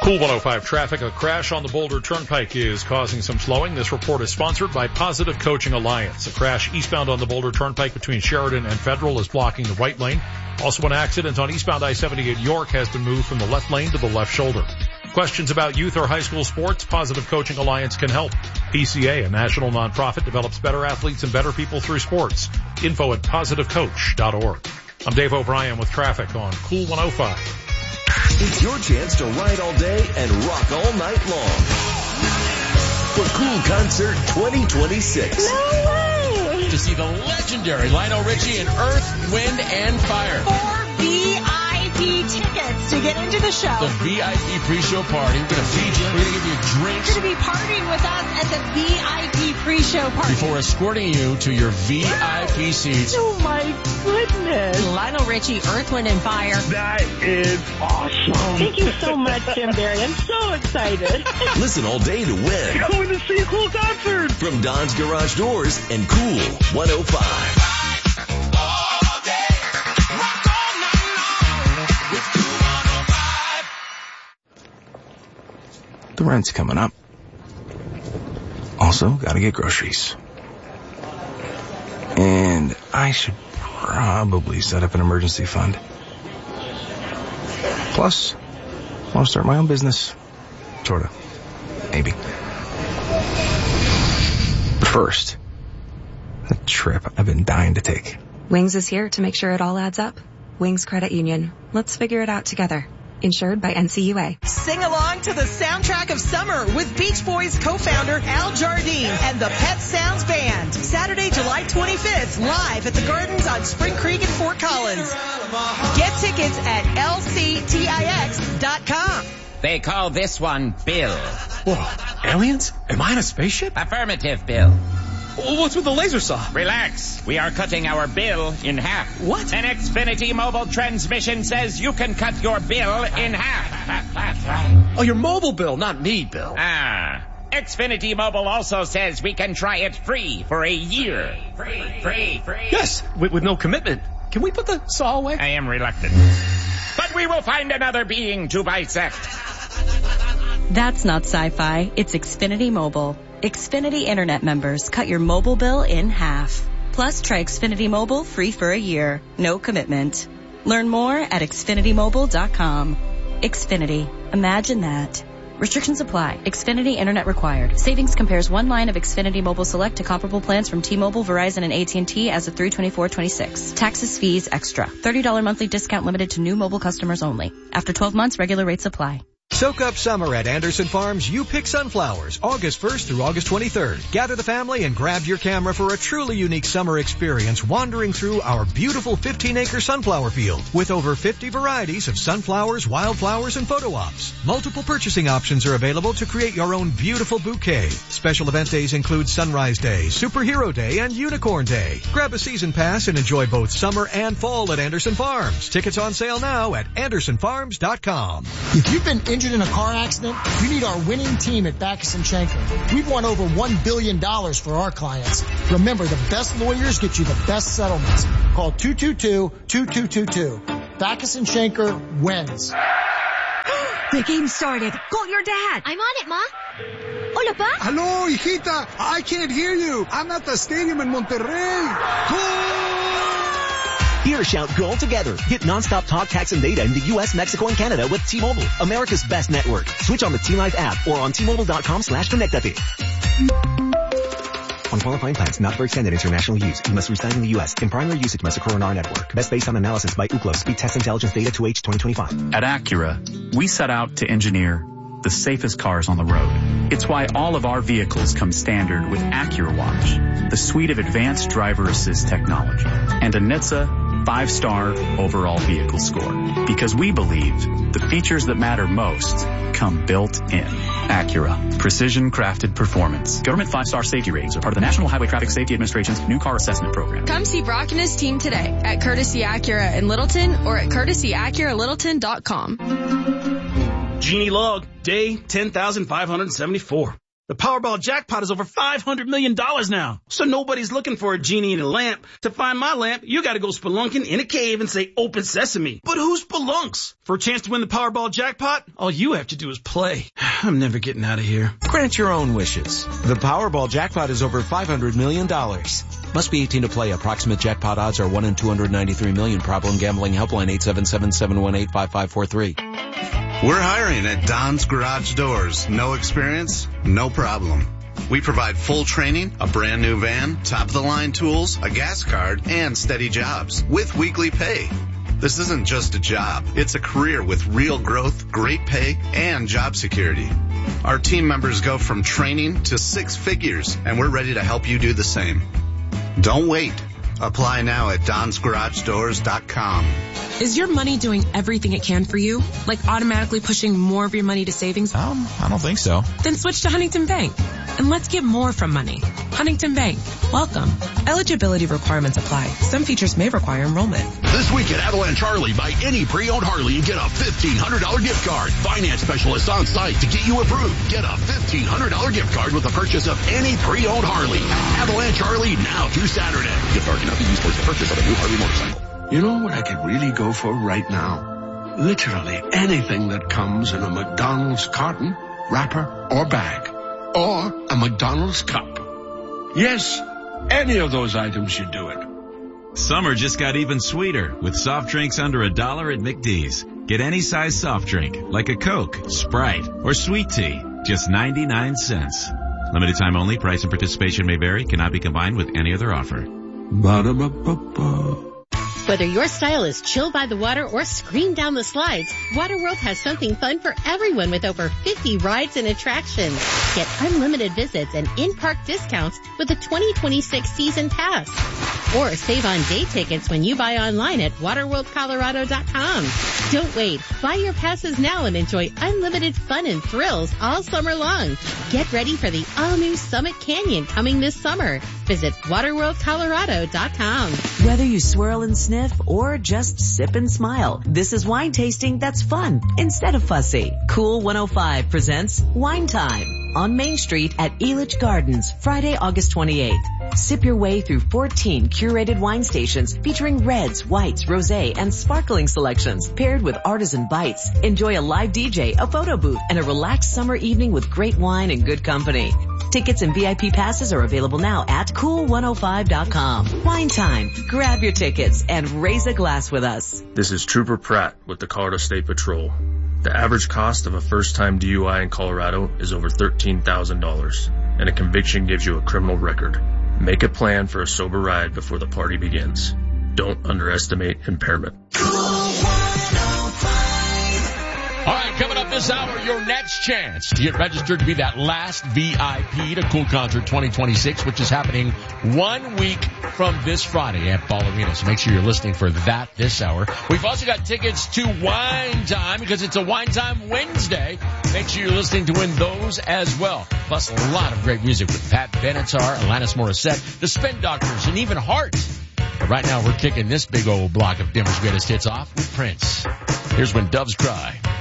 Cool 105 traffic. A crash on the Boulder Turnpike is causing some slowing. This report is sponsored by Positive Coaching Alliance. A crash eastbound on the Boulder Turnpike between Sheridan and Federal is blocking the right lane. Also, an accident on eastbound I-70 at York has been moved from the left lane to the left shoulder. Questions about youth or high school sports? Positive Coaching Alliance can help. PCA, a national nonprofit, develops better athletes and better people through sports. Info at positivecoach.org. I'm Dave O'Brien with traffic on Cool 105. It's your chance to ride all day and rock all night long. For Cool Concert 2026. No way! To see the legendary Lionel Richie and Earth, Wind, and Fire. 4 VIP tickets to get into the show. The VIP pre-show party. We're going to feed you. We're going to give you drinks. You're going to be partying with us at the VIP pre-show party. Before escorting you to your VIP seats. Oh my goodness. Lionel Richie, Earth, Wind, and Fire. That is awesome. Thank you so much, Jim Barry. I'm so excited. Listen all day to win. Going to see a Cool Concert. From Don's Garage Doors and Cool 105. The rent's coming up. Also, gotta get groceries. And I should probably set up an emergency fund. Plus, I want to start my own business. Sorta. Maybe. But first, a trip I've been dying to take. Wings is here to make sure it all adds up. Wings Credit Union. Let's figure it out together. Insured by NCUA. Sing along to the soundtrack of summer with Beach Boys co-founder Al Jardine and the Pet Sounds Band. Saturday, July 25th, live at the Gardens on Spring Creek in Fort Collins. Get tickets at lctix.com. They call this one Bill. Whoa, aliens? Am I in a spaceship? Affirmative, Bill. What's with the laser saw? Relax. We are cutting our bill in half. What? An Xfinity mobile transmission says you can cut your bill in half. Oh, your mobile bill, not me, Bill. Xfinity Mobile also says we can try it free for a year. Free. Yes, with no commitment. Can we put the saw away? I am reluctant. But we will find another being to bisect. That's not sci-fi. It's Xfinity Mobile. Xfinity Internet members cut your mobile bill in half. Plus, try Xfinity Mobile free for a year. No commitment. Learn more at XfinityMobile.com. Xfinity. Imagine that. Restrictions apply. Xfinity Internet required. Savings compares one line of Xfinity Mobile Select to comparable plans from T-Mobile, Verizon, and AT&T as of 3/24/26. Taxes, fees, extra. $30 monthly discount limited to new mobile customers only. After 12 months, regular rates apply. Soak up summer at Anderson Farms. You Pick Sunflowers, August 1st through August 23rd. Gather the family and grab your camera for a truly unique summer experience wandering through our beautiful 15-acre sunflower field with over 50 varieties of sunflowers, wildflowers, and photo ops. Multiple purchasing options are available to create your own beautiful bouquet. Special event days include Sunrise Day, Superhero Day, and Unicorn Day. Grab a season pass and enjoy both summer and fall at Anderson Farms. Tickets on sale now at AndersonFarms.com. If you've been injured in a car accident, you need our winning team at Backus & Schenker. We've won over $1 billion for our clients. Remember, the best lawyers get you the best settlements. Call 222-2222. Backus & Schenker wins. The game started. Call your dad. I'm on it, Ma. Hola, Pa. Hello, hijita. I can't hear you. I'm at the stadium in Monterrey. Hear shout goal together. Get nonstop talk, text, and data in the U.S., Mexico, and Canada with T-Mobile, America's best network. Switch on the T-Life app or on T-Mobile.com/connectate. On qualifying plans not for extended international use, you must reside in the U.S. In primary usage must occur on our network. Best based on analysis by Ookla Speed Test Intelligence Data 2H 2025. At Acura, we set out to engineer the safest cars on the road. It's why all of our vehicles come standard with Acura Watch, the suite of advanced driver assist technology, and a NHTSA 5-star overall vehicle score. Because we believe the features that matter most come built in. Acura. Precision crafted performance. Government 5-star safety ratings are part of the National Highway Traffic Safety Administration's new car assessment program. Come see Brock and his team today at Courtesy Acura in Littleton or at CourtesyAcuraLittleton.com. Genie log, day 10,574. The Powerball jackpot is over $500 million now. So nobody's looking for a genie in a lamp. To find my lamp, you gotta go spelunking in a cave and say, "Open sesame." But who spelunks? For a chance to win the Powerball jackpot, all you have to do is play. I'm never getting out of here. Grant your own wishes. The Powerball jackpot is over $500 million. Must be 18 to play. Approximate jackpot odds are 1 in 293 million. Problem gambling helpline 877-718-5543. We're hiring at Don's Garage Doors. No experience? No problem. We provide full training, a brand new van, top-of-the-line tools, a gas card, and steady jobs with weekly pay. This isn't just a job. It's a career with real growth, great pay, and job security. Our team members go from training to 6 figures, and we're ready to help you do the same. Don't wait. Apply now at donsgaragedoors.com. Is your money doing everything it can for you? Like automatically pushing more of your money to savings? I don't think so. Then switch to Huntington Bank. And let's get more from money. Huntington Bank. Welcome. Eligibility requirements apply. Some features may require enrollment. This week at Avalanche Harley, buy any pre-owned Harley and get a $1,500 gift card. Finance specialists on site to get you approved. Get a $1,500 gift card with the purchase of any pre-owned Harley. Avalanche Harley now through Saturday. Gift card cannot be used towards the purchase of a new Harley motorcycle. You know what I could really go for right now? Literally anything that comes in a McDonald's carton, wrapper, or bag. Or a McDonald's cup. Yes, any of those items should do it. Summer just got even sweeter with soft drinks under $1 at McD's. Get any size soft drink, like a Coke, Sprite, or sweet tea, just 99 cents. Limited time only. Price and participation may vary. Cannot be combined with any other offer. Ba-da-ba-ba-ba. Whether your style is chill by the water or scream down the slides, Waterworld has something fun for everyone with over 50 rides and attractions. Get unlimited visits and in-park discounts with a 2026 season pass. Or save on day tickets when you buy online at waterworldcolorado.com. Don't wait. Buy your passes now and enjoy unlimited fun and thrills all summer long. Get ready for the all-new Summit Canyon coming this summer. Visit waterworldcolorado.com. Whether you swirl and sniff or just sip and smile, this is wine tasting that's fun instead of fussy. Cool 105 presents Wine Time on Main Street at Elitch Gardens, Friday, August 28th. Sip your way through 14 curated wine stations featuring reds, whites, rosé, and sparkling selections paired with artisan bites. Enjoy a live DJ, a photo booth, and a relaxed summer evening with great wine and good company. Tickets and VIP passes are available now at cool105.com. Wine Time. Grab your tickets and raise a glass with us. This is Trooper Pratt with the Colorado State Patrol. The average cost of a first-time DUI in Colorado is over $13,000, and a conviction gives you a criminal record. Make a plan for a sober ride before the party begins. Don't underestimate impairment. All right, coming up this hour, your next chance to get registered to be that last VIP to Cool Concert 2026, which is happening 1 week from this Friday at Ball Arena. So make sure you're listening for that this hour. We've also got tickets to Wine Time because it's a Wine Time Wednesday. Make sure you're listening to win those as well. Plus a lot of great music with Pat Benatar, Alanis Morissette, the Spin Doctors, and even Heart. But right now we're kicking this big old block of Denver's greatest hits off with Prince. Here's When Doves Cry.